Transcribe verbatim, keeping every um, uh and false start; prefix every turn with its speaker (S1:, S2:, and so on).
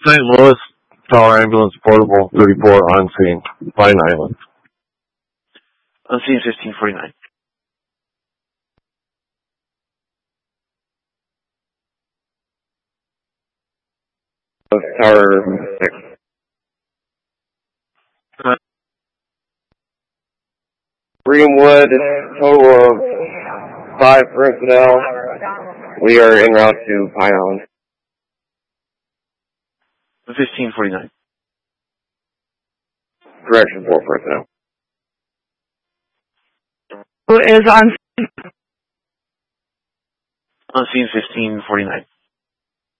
S1: Saint Louis, Tower Ambulance Portable thirty-four on scene, Pine Island.
S2: On scene fifteen forty-nine.
S3: Tower six. Greenwood, total of five personnel. We are en route to Pine Island.
S2: fifteen forty-nine.
S3: Correction, four personnel.
S4: Who is on
S2: On scene fifteen forty-nine.